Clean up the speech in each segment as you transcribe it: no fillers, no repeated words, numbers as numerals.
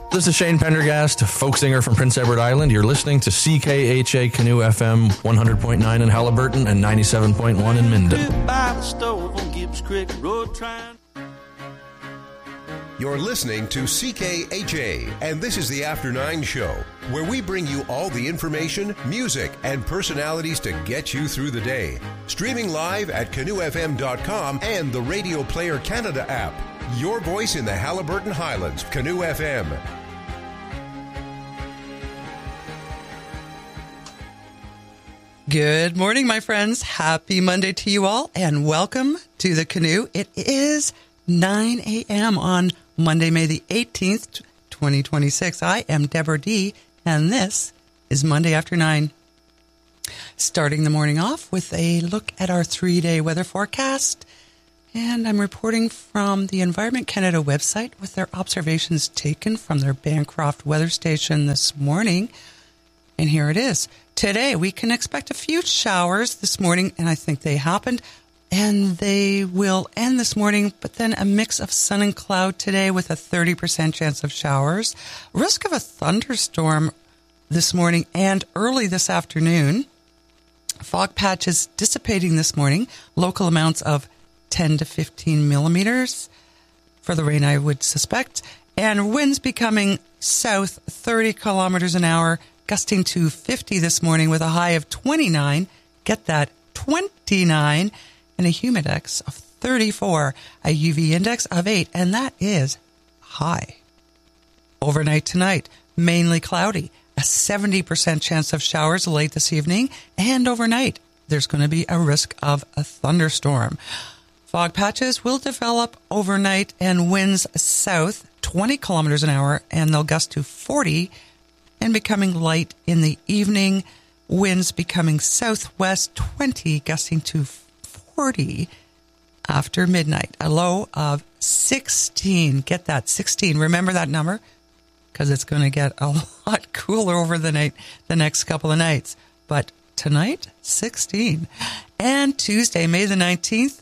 This is Shane Pendergast, folk singer from Prince Edward Island. You're listening to CKHA Canoe FM 100.9 in Haliburton and 97.1 in Minden. You're listening to CKHA, and this is the After 9 show, where we bring you all the information, music, and personalities to get you through the day. Streaming live at canoefm.com and the Radio Player Canada app. Your voice in the Haliburton Highlands, Canoe FM. Good morning, my friends. Happy Monday to you all, and welcome to the Canoe. It is 9 a.m. on Monday, May the 18th, 2026. I am Deborah D., and this is Monday After 9. Starting the morning off with a look at our 3-day weather forecast. And I'm reporting from the Environment Canada website with their observations taken from their Bancroft weather station this morning. And here it is. Today, we can expect a few showers this morning, and I think they happened. And they will end this morning, but then a mix of sun and cloud today with a 30% chance of showers. Risk of a thunderstorm this morning and early this afternoon. Fog patches dissipating this morning. Local amounts of 10 to 15 millimeters for the rain, I would suspect. And winds becoming south 30 kilometers an hour, gusting to 50 this morning with a high of 29. Get that, 29. And a humidex of 34, a UV index of 8, and that is high. Overnight tonight, mainly cloudy, a 70% chance of showers late this evening, and overnight, there's going to be a risk of a thunderstorm. Fog patches will develop overnight and winds south 20 kilometers an hour, and they'll gust to 40 and becoming light in the evening. Winds becoming southwest 20, gusting to 40 after midnight. A low of 16. Get that, 16. Remember that number because it's going to get a lot cooler over the next couple of nights. But tonight, 16. And Tuesday, May the 19th,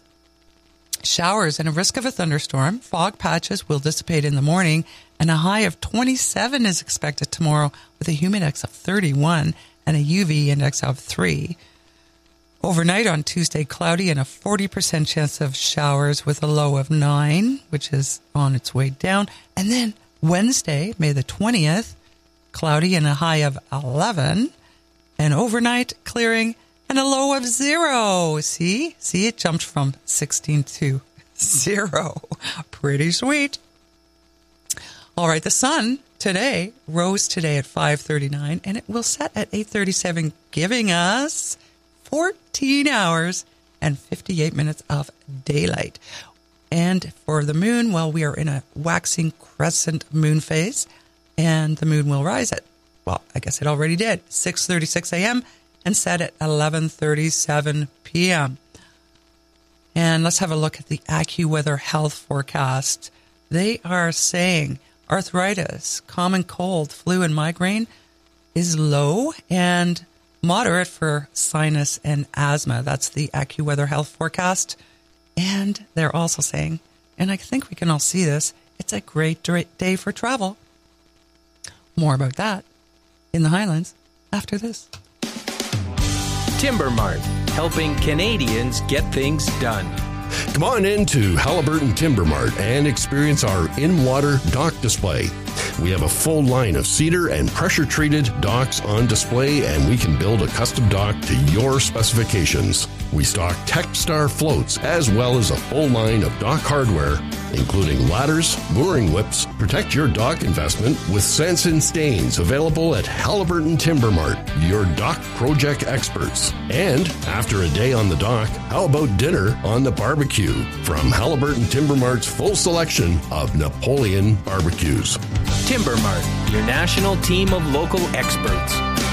showers and a risk of a thunderstorm. Fog patches will dissipate in the morning, and a high of 27 is expected tomorrow with a humidex of 31 and a UV index of 3. Overnight on Tuesday, cloudy and a 40% chance of showers with a low of 9, which is on its way down. And then Wednesday, May the 20th, cloudy and a high of 11. And overnight, clearing and a low of 0. See, it jumped from 16 to 0. Pretty sweet. All right, the sun today rose today at 5:39, and it will set at 8:37, giving us 14 hours and 58 minutes of daylight. And for the moon, well, we are in a waxing crescent moon phase, and the moon will rise at, well, I guess it already did, 6:36 a.m. and set at 11:37 p.m. And let's have a look at the AccuWeather health forecast. They are saying arthritis, common cold, flu, and migraine is low and moderate for sinus and asthma. That's the AccuWeather health forecast. And they're also saying, and I think we can all see this, it's a great day for travel. More about that in the Highlands after this. Timber Mart, helping Canadians get things done. Come on into Haliburton Timber Mart and experience our in-water dock display. We have a full line of cedar and pressure-treated docks on display, and we can build a custom dock to your specifications. We stock Techstar floats as well as a full line of dock hardware, including ladders, mooring whips. Protect your dock investment with Sanson Stains, available at Haliburton Timber Mart, your dock project experts. And after a day on the dock, how about dinner on the barbecue? From Haliburton Timber Mart's full selection of Napoleon barbecues. Timber Mart, your national team of local experts.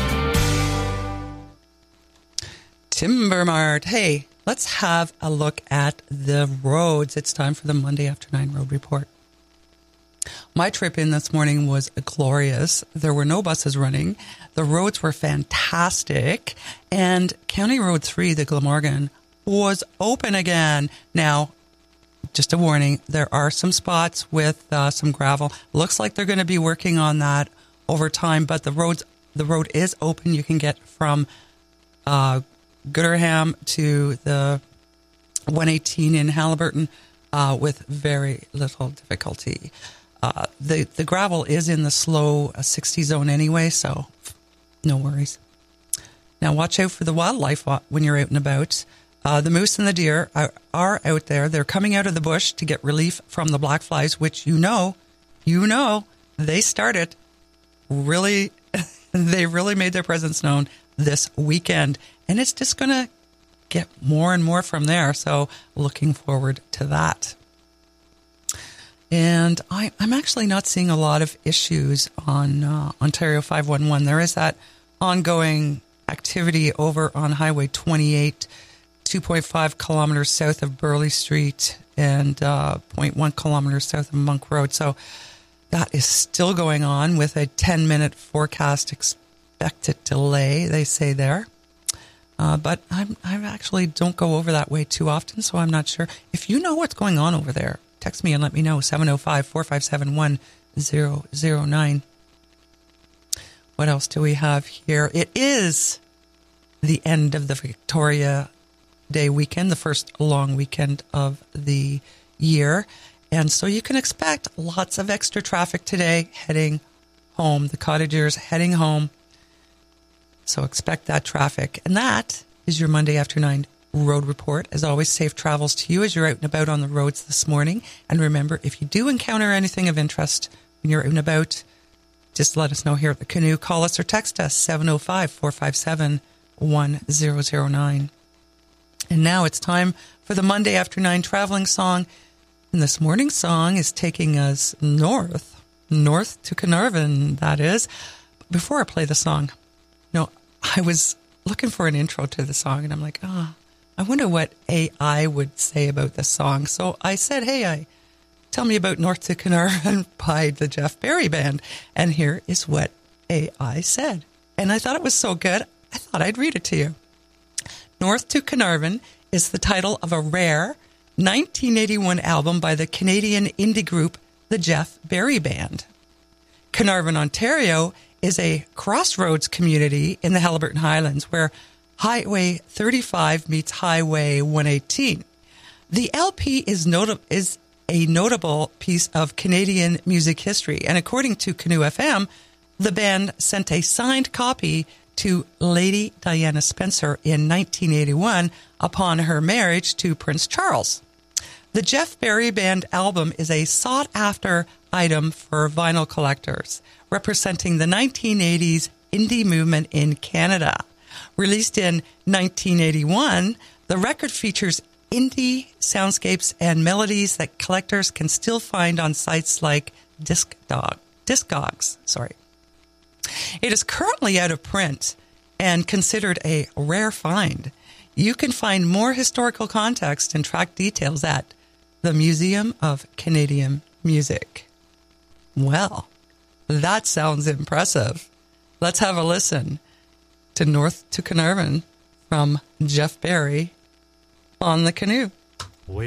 Timber Mart. Hey, let's have a look at the roads. It's time for the Monday After 9 Road Report. My trip in this morning was glorious. There were no buses running. The roads were fantastic. And County Road 3, the Glamorgan, was open again. Now, just a warning, there are some spots with some gravel. Looks like they're going to be working on that over time, but the road is open. You can get from Gooderham to the 118 in Haliburton with very little difficulty. The gravel is in the slow 60 zone anyway, so no worries. Now watch out for the wildlife when you're out and about. The moose and the deer are out there. They're coming out of the bush to get relief from the black flies, which you know, they started really, they really made their presence known this weekend. And it's just going to get more and more from there. So looking forward to that. And I'm actually not seeing a lot of issues on Ontario 511. There is that ongoing activity over on Highway 28, 2.5 kilometers south of Burleigh Street and 0.1 kilometers south of Monk Road. So that is still going on with a 10-minute forecast expected delay, they say there. But I actually don't go over that way too often, so I'm not sure. If you know what's going on over there, text me and let me know, 705-457-1009. What else do we have here? It is the end of the Victoria Day weekend, the first long weekend of the year. And so you can expect lots of extra traffic today heading home. The cottagers heading home. So expect that traffic. And that is your Monday after 9 road report. As always, safe travels to you as you're out and about on the roads this morning. And remember, if you do encounter anything of interest when you're out and about, just let us know here at the Canoe. Call us or text us, 705-457-1009. And now it's time for the Monday after 9 traveling song. And this morning's song is taking us north to Carnarvon, that is. Before I play the song, I was looking for an intro to the song, and I'm like, I wonder what AI would say about this song. So I said, hey, tell me about North to Carnarvon by the Jeff Berry Band. And here is what AI said. And I thought it was so good, I thought I'd read it to you. North to Carnarvon is the title of a rare 1981 album by the Canadian indie group, the Jeff Berry Band. Carnarvon, Ontario is a crossroads community in the Haliburton Highlands where Highway 35 meets Highway 118. The LP is a notable piece of Canadian music history, and according to Canoe FM, the band sent a signed copy to Lady Diana Spencer in 1981 upon her marriage to Prince Charles. The Jeff Berry Band album is a sought-after item for vinyl collectors, representing the 1980s indie movement in Canada. Released in 1981, the record features indie soundscapes and melodies that collectors can still find on sites like Discogs. It is currently out of print and considered a rare find. You can find more historical context and track details at the Museum of Canadian Music. Well, that sounds impressive. Let's have a listen to North to Carnarvon from Jeff Berry on the Canoe.